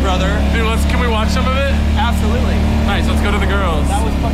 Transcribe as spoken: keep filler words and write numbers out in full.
brother. Dude, let's, can we watch some of it? Absolutely. Nice, let's go to the girls. That was fun.